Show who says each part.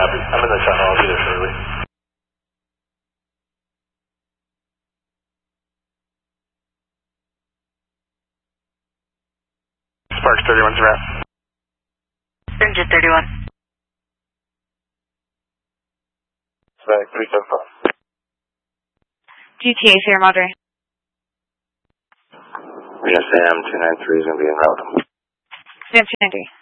Speaker 1: I'm in the tunnel. I'll be there shortly. Sparks 31's wrap.
Speaker 2: Ranger 31.
Speaker 1: Smack 375.
Speaker 2: GTA Sierra Madre.
Speaker 1: Reno Sam 293 is going to be en route.
Speaker 2: Sam 293.